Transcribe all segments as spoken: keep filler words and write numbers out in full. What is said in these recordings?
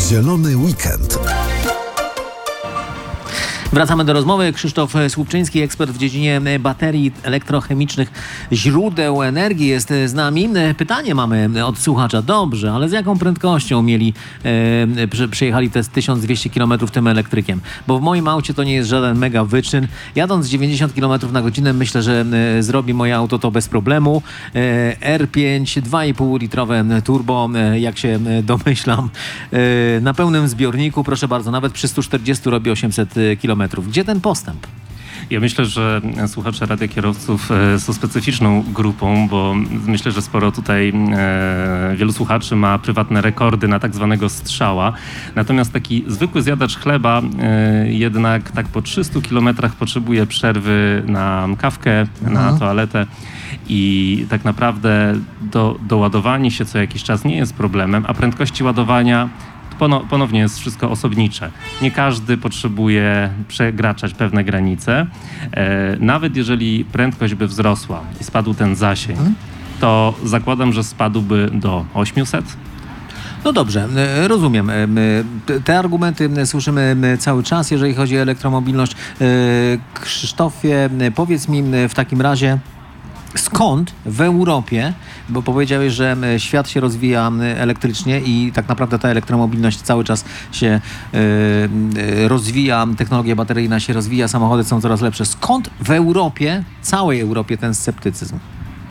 Zielony weekend. Wracamy do rozmowy. Krzysztof Słupczyński, ekspert w dziedzinie baterii elektrochemicznych, źródeł energii, jest z nami. Pytanie mamy od słuchacza. Dobrze, ale z jaką prędkością mieli, e, przy, przejechali te tysiąc dwieście kilometrów tym elektrykiem? Bo w moim aucie to nie jest żaden mega wyczyn. Jadąc dziewięćdziesiąt kilometrów na godzinę, myślę, że e, zrobi moje auto to bez problemu. E, R pięć, dwa i pół litrowe turbo, e, jak się domyślam, e, na pełnym zbiorniku, proszę bardzo, nawet przy stu czterdziestu robi osiemset kilometrów. Gdzie ten postęp? Ja myślę, że słuchacze radiokierowców są specyficzną grupą, bo myślę, że sporo tutaj e, wielu słuchaczy ma prywatne rekordy na tak zwanego strzała. Natomiast taki zwykły zjadacz chleba e, jednak tak po trzystu kilometrach potrzebuje przerwy na kawkę, mhm. na toaletę i tak naprawdę do, doładowanie się co jakiś czas nie jest problemem, a prędkości ładowania ponownie jest wszystko osobnicze. Nie każdy potrzebuje przekraczać pewne granice. E, nawet jeżeli prędkość by wzrosła i spadł ten zasięg, hmm? to zakładam, że spadłby do ośmiuset. No dobrze, rozumiem. Te argumenty słyszymy cały czas, jeżeli chodzi o elektromobilność. Krzysztofie, powiedz mi w takim razie, skąd w Europie, bo powiedziałeś, że świat się rozwija elektrycznie i tak naprawdę ta elektromobilność cały czas się y, rozwija, technologia bateryjna się rozwija, samochody są coraz lepsze. Skąd w Europie, całej Europie ten sceptycyzm?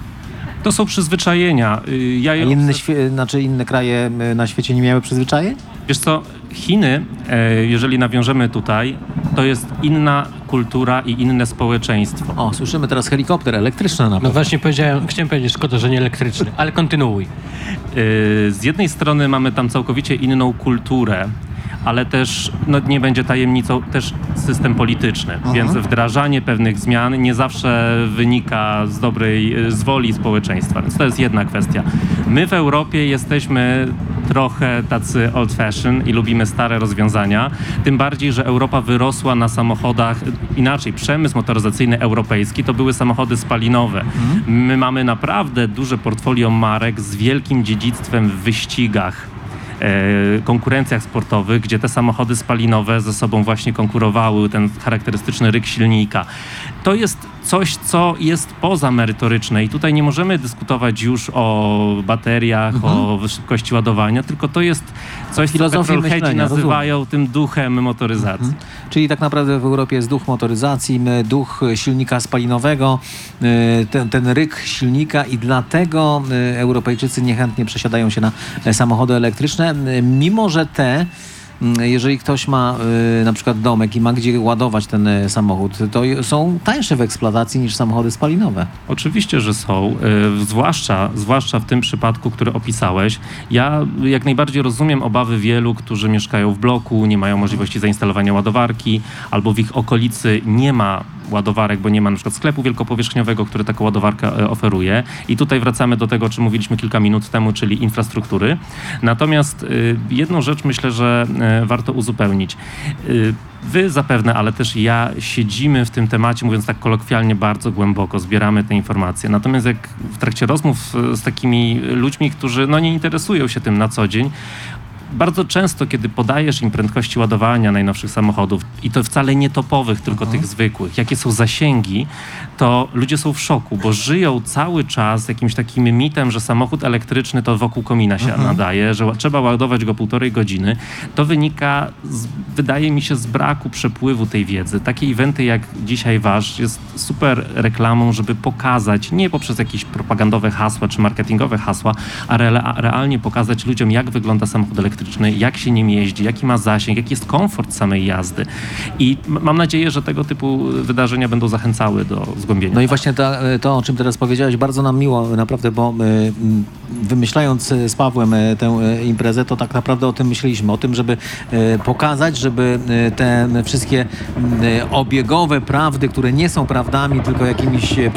To są przyzwyczajenia. Ja je... Inne, świe- znaczy inne kraje na świecie nie miały przyzwyczajeń? Wiesz co, Chiny, jeżeli nawiążemy tutaj, to jest inna kultura i inne społeczeństwo. O, słyszymy teraz helikopter elektryczny na pewno. No właśnie powiedziałem, chciałem powiedzieć, szkoda, że nie elektryczny, ale kontynuuj. Z jednej strony mamy tam całkowicie inną kulturę, ale też, no nie będzie tajemnicą, też system polityczny, Aha. więc wdrażanie pewnych zmian nie zawsze wynika z dobrej, z woli społeczeństwa, więc to jest jedna kwestia. My w Europie jesteśmy trochę tacy old fashion i lubimy stare rozwiązania, tym bardziej, że Europa wyrosła na samochodach, inaczej, przemysł motoryzacyjny europejski to były samochody spalinowe. Mhm. My mamy naprawdę duże portfolio marek z wielkim dziedzictwem w wyścigach, konkurencjach sportowych, gdzie te samochody spalinowe ze sobą właśnie konkurowały, ten charakterystyczny ryk silnika. To jest coś, co jest pozamerytoryczne i tutaj nie możemy dyskutować już o bateriach, mhm. o szybkości ładowania, tylko to jest coś, co petrolheadzi nazywają rozumiem. tym duchem motoryzacji. Mhm. Czyli tak naprawdę w Europie jest duch motoryzacji, duch silnika spalinowego, ten, ten ryk silnika i dlatego Europejczycy niechętnie przesiadają się na samochody elektryczne, mimo że te jeżeli ktoś ma y, na przykład domek i ma gdzie ładować ten y, samochód, to y, są tańsze w eksploatacji niż samochody spalinowe. Oczywiście, że są. Y, zwłaszcza, zwłaszcza w tym przypadku, który opisałeś. Ja jak najbardziej rozumiem obawy wielu, którzy mieszkają w bloku, nie mają możliwości zainstalowania ładowarki, albo w ich okolicy nie ma ładowarek, bo nie ma na przykład sklepu wielkopowierzchniowego, który taką ładowarkę e, oferuje. I tutaj wracamy do tego, o czym mówiliśmy kilka minut temu, czyli infrastruktury. Natomiast y, jedną rzecz myślę, że y, warto uzupełnić. Y, Wy zapewne, ale też ja siedzimy w tym temacie, mówiąc tak kolokwialnie, bardzo głęboko, zbieramy te informacje. Natomiast jak w trakcie rozmów z takimi ludźmi, którzy no, nie interesują się tym na co dzień, bardzo często, kiedy podajesz im prędkości ładowania najnowszych samochodów i to wcale nie topowych, tylko uh-huh. tych zwykłych, jakie są zasięgi, to ludzie są w szoku, bo żyją cały czas jakimś takim mitem, że samochód elektryczny to wokół komina się uh-huh. nadaje, że trzeba ładować go półtorej godziny. To wynika, z, wydaje mi się, z braku przepływu tej wiedzy. Takie eventy jak dzisiaj wasz jest super reklamą, żeby pokazać, nie poprzez jakieś propagandowe hasła czy marketingowe hasła, a re- realnie pokazać ludziom, jak wygląda samochód elektryczny, jak się nim jeździ, jaki ma zasięg, jaki jest komfort samej jazdy. I m- mam nadzieję, że tego typu wydarzenia będą zachęcały do zgłębienia. No i właśnie to, to o czym teraz powiedziałeś, bardzo nam miło naprawdę, bo y, wymyślając z Pawłem tę imprezę, to tak naprawdę o tym myśleliśmy, o tym, żeby y, pokazać, żeby y, te wszystkie y, obiegowe prawdy, które nie są prawdami, tylko jakimiś